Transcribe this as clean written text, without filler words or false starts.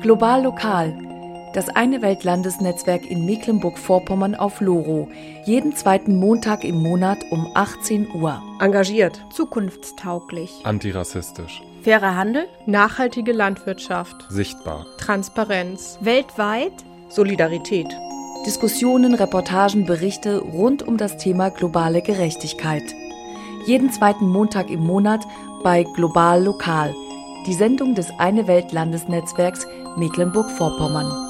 Global Lokal, das Eine-Welt-Landesnetzwerk in Mecklenburg-Vorpommern auf Loro, jeden zweiten Montag im Monat um 18 Uhr. Engagiert, zukunftstauglich, antirassistisch, fairer Handel, nachhaltige Landwirtschaft, sichtbar, Transparenz, weltweit, Solidarität. Diskussionen, Reportagen, Berichte rund um das Thema globale Gerechtigkeit. Jeden zweiten Montag im Monat bei Global Lokal, die Sendung des Eine-Welt-Landesnetzwerks Mecklenburg-Vorpommern.